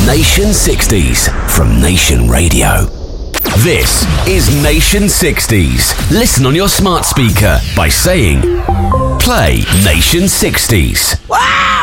Nation 60s from Nation Radio. This is Nation 60s. Listen on your smart speaker by saying, play Nation 60s. Wow!